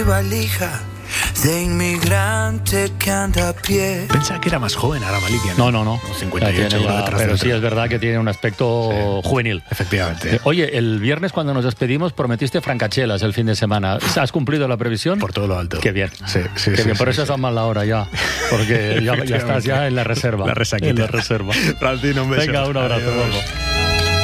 valija de inmigrante que anda a pie. Pensaba que era más joven ahora Malikia. No. 58, pero sí es verdad que tiene un aspecto juvenil. Efectivamente. Oye, el viernes cuando nos despedimos prometiste francachelas el fin de semana. ¿Has cumplido la previsión? Por todo lo alto. Qué bien. Sí. Qué bien. Por eso estás mal la hora ya. Porque ya estás ya en la reserva. La resaquita. En la reserva. Francino, un beso. Venga, un abrazo. Adiós.